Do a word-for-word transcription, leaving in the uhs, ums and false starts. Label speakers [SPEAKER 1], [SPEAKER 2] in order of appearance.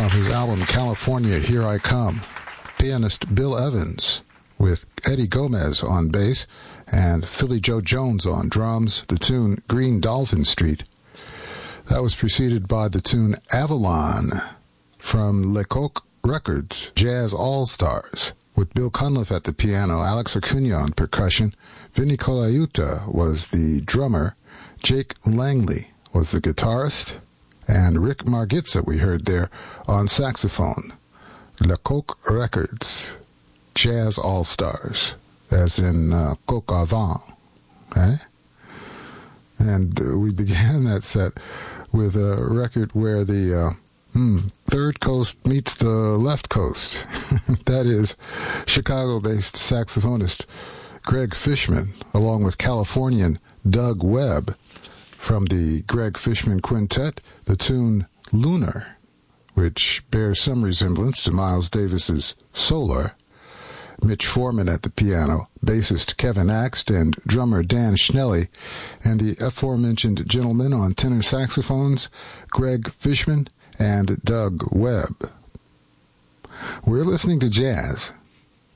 [SPEAKER 1] on his album California, Here I Come. Pianist Bill Evans with Eddie Gomez on bass and Philly Joe Jones on drums, the tune Green Dolphin Street. That was preceded by the tune Avalon from Lecoq Records, Jazz All-Stars, with Bill Cunliffe at the piano, Alex Acuna on percussion, Vinny Colaiuta was the drummer, Jake Langley was the guitarist, and Rick Margitza we heard there on saxophone. Lecoq Records, Jazz All-Stars, as in uh, coq au vin, okay? And uh, we began that set with a record where the uh, hmm, third coast meets the left coast. That is Chicago-based saxophonist Greg Fishman, along with Californian Doug Webb, from the Greg Fishman Quintet, the tune Lunar, which bears some resemblance to Miles Davis's Solar. Mitch Foreman at the piano, bassist Kevin Axt, and drummer Dan Schnelly, and the aforementioned gentlemen on tenor saxophones, Greg Fishman and Doug Webb. We're listening to jazz